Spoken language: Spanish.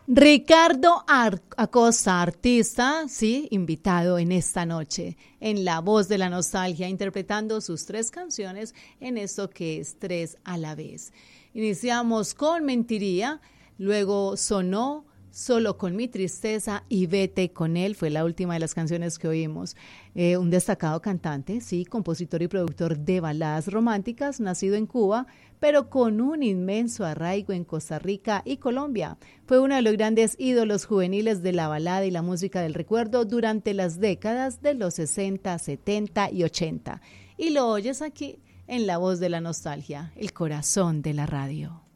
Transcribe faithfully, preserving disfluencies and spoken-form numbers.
Ricardo Ar- Acosta, artista, sí, invitado en esta noche, en La Voz de la Nostalgia, interpretando sus tres canciones en esto que es Tres a la Vez. Iniciamos con Mentiría, luego sonó Solo con mi tristeza y Vete con él, fue la última de las canciones que oímos. Eh, un destacado cantante, sí, compositor y productor de baladas románticas, nacido en Cuba, pero con un inmenso arraigo en Costa Rica y Colombia. Fue uno de los grandes ídolos juveniles de la balada y la música del recuerdo durante las décadas de los sesenta, setenta y ochenta. Y lo oyes aquí en La Voz de la Nostalgia, el corazón de la radio.